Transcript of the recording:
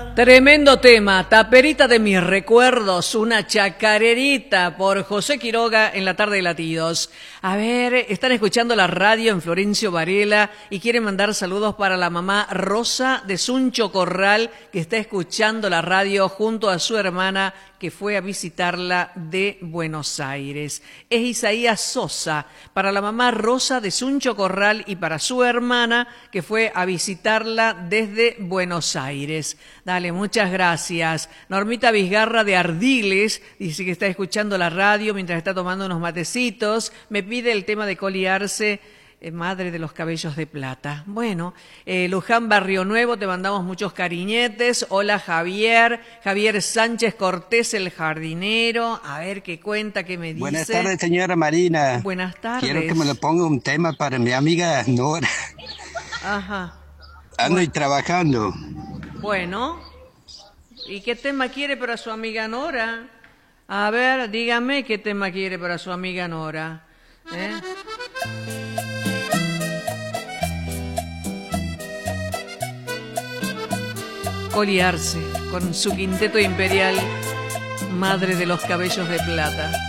Tremendo tema, Taperita de mis recuerdos, una chacarerita por José Quiroga en la tarde de Latidos. A ver, están escuchando la radio en Florencio Varela y quieren mandar saludos para la mamá Rosa de Suncho Corral, que está escuchando la radio junto a su hermana que fue a visitarla de Buenos Aires. Es Isaías Sosa, para la mamá Rosa de Suncho Corral y para su hermana que fue a visitarla desde Buenos Aires. Dale, muchas gracias. Normita Vizgarra de Ardiles dice que está escuchando la radio mientras está tomando unos matecitos. Me pide el tema de Coli Arce, Madre de los Cabellos de Plata. Bueno, Luján Barrio Nuevo, te mandamos muchos cariñetes. Hola Javier Sánchez Cortés, el jardinero. A ver qué cuenta, qué me dice. Buenas tardes, señora Marina. Buenas tardes. Quiero que me lo ponga un tema para mi amiga Nora. Ajá. Ando y trabajando. Bueno, ¿y qué tema quiere para su amiga Nora? A ver, dígame qué tema quiere para su amiga Nora. Coli Arce, con su quinteto imperial, Madre de los Cabellos de Plata.